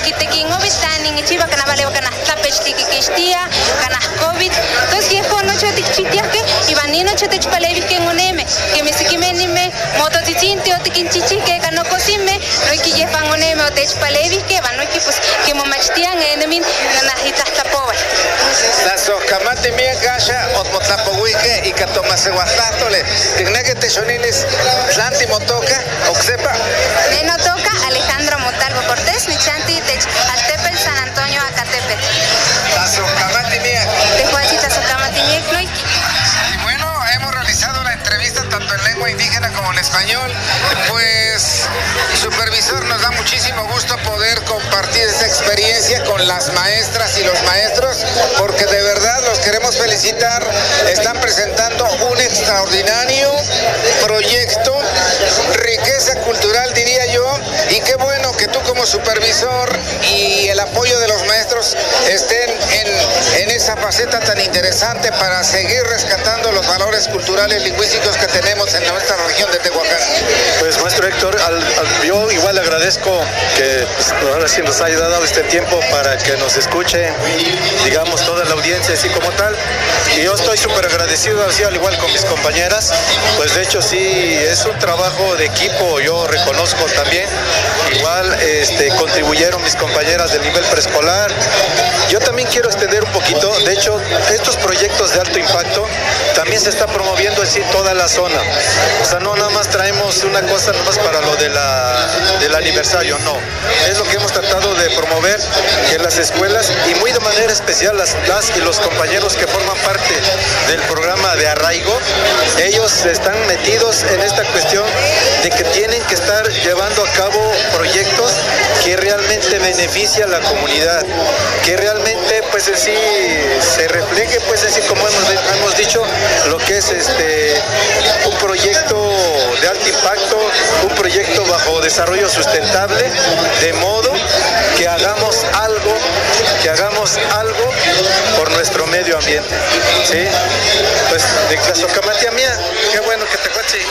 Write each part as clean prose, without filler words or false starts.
Quitequín Ovitanin, Chiva, Canabaleo, Canastapech, Tiquistia, Canas COVID. Entonces, que fue noche de Chitiaque, y Vanino Chetech Palevi, que en un M, que me siquimenime, Mototichinti, o Tiquinchichi, que Canocosime, no hay que llevan un M, o Tech Palevi, que van, no hay que pues, que Momachtian, Enemin, Nanajitas Tapova. Las Ocamate Mia Gasha, Otmotlapohuique y Catomasehuastátole, Tigneke Techonilis, Tlanti Motoca, Oxepa. Neno toca Alejandro Montalvo Cortés, Nichanti, Tech, Altepel, San Antonio, Acatepet. Las Ocamate Mia. Tejuachita, Socamati Mia, Y bueno, hemos realizado la entrevista tanto en lengua indígena como en español. Pues, supervisor, nos da muchísimo gusto poder compartir esta experiencia con las maestras y los maestros, porque de verdad los queremos felicitar. Están presentando un extraordinario proyecto, riqueza cultural, diría yo, y qué bueno que tú como supervisor y el apoyo de los maestros estén en esa faceta tan interesante para seguir rescatando los valores culturales lingüísticos que tenemos en nuestra región de Tehuacán. Pues maestro Héctor, yo igual le agradezco que ahora sí nos haya dado este tiempo para que nos escuche, digamos, toda la audiencia así como tal. Y yo estoy súper agradecido, así al igual con mis compañeras. Pues de hecho sí, es un trabajo de equipo, yo reconozco también. Igual contribuyeron mis compañeras del nivel preescolar. Yo también quiero extender un poquito, de hecho, estos proyectos de alto impacto también se está promoviendo así toda la zona. O sea, no nada más traemos una cosa nomás para lo del aniversario, no. Es lo que hemos tratado de promover en las escuelas y muy de manera especial las y los compañeros que forman parte del programa de arraigo. Ellos están metidos en esta cuestión de que tienen que estar llevando a cabo proyectos que realmente benefician a la comunidad, que realmente pues así se refleje pues así como hemos dicho lo que es un proyecto de alto impacto, un proyecto bajo desarrollo sustentable, de modo que hagamos algo por nuestro medio ambiente, ¿sí? Pues de Tlazocamatia mía, qué bueno que te cuache.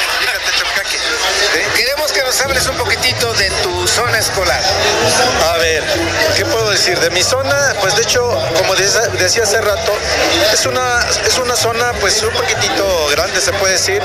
Queremos que nos hables un poquitito de tu zona escolar. A ver, ¿qué puedo decir? De mi zona, pues de hecho, como decía hace rato, es una zona pues un poquitito grande, se puede decir.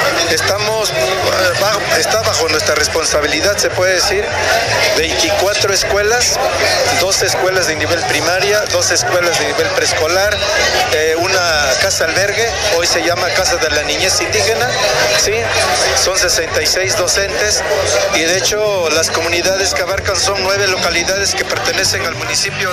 Está bajo nuestra responsabilidad, se puede decir, 24 escuelas, 12 escuelas de nivel primaria, 2 escuelas de nivel preescolar, una casa albergue, hoy se llama Casa de la Niñez Indígena, ¿sí? Son 66 docentes y de hecho las comunidades que abarcan son 9 localidades que pertenecen al municipio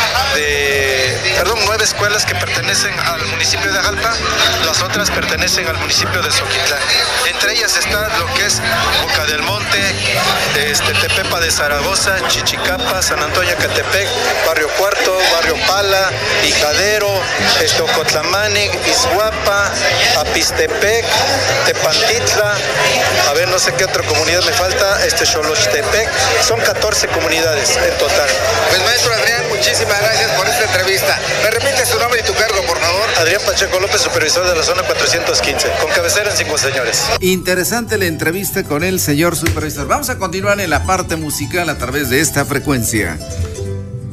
9 escuelas que pertenecen al municipio de Jalpa, las otras pertenecen al municipio de Soquitlán. Entre ellas está lo que es Boca del Monte, Tepepa de Zaragoza, Chichicapa, San Antonio Catepec, Barrio Cuarto, Barrio Pala, Hijadero, Ocotlamanic, Izhuapa, Apistepec, Tepantitla, a ver, no sé qué otra comunidad me falta, Xolochtepec, son 14 comunidades en total. Pues maestro Adrián, muchísimas gracias por esta entrevista. ¿Me repite su nombre y tu cargo, por favor? Adrián Pacheco López, supervisor de la zona 415, con cabecera en Cinco Señores. Interesante la entrevista con el señor supervisor. Vamos a continuar en la parte musical a través de esta frecuencia.